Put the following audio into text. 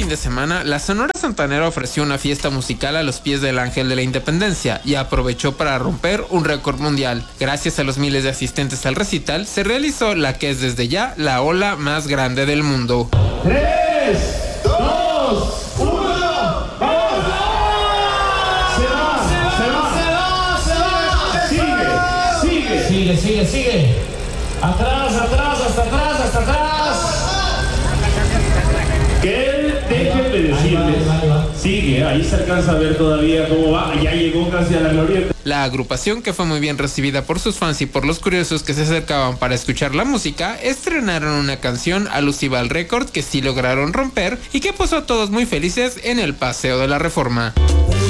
fin de semana, la Sonora Santanera ofreció una fiesta musical a los pies del Ángel de la Independencia y aprovechó para romper un récord mundial. Gracias a los miles de asistentes al recital, se realizó la que es desde ya la ola más grande del mundo. 3, 2, 1, ¡vamos! Sigue. Atrás, hasta atrás. Que déjenme decirles. Sigue, ahí se alcanza a ver todavía cómo va. Ya llegó casi a la glorieta. La agrupación, que fue muy bien recibida por sus fans y por los curiosos que se acercaban para escuchar la música, estrenaron una canción alusiva al récord que sí lograron romper y que puso a todos muy felices en el Paseo de la Reforma.